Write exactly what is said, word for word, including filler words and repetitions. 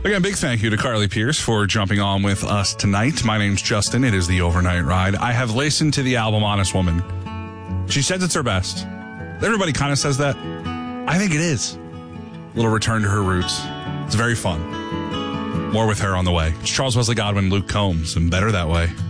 Again, big thank you to Carly Pierce for jumping on with us tonight. My name's Justin. It is the Overnight Ride. I have listened to the album Honest Woman. She says it's her best. Everybody kind of says that. I think it is. A little return to her roots. It's very fun. More with her on the way. It's Charles Wesley Godwin, Luke Combs, and Better That Way.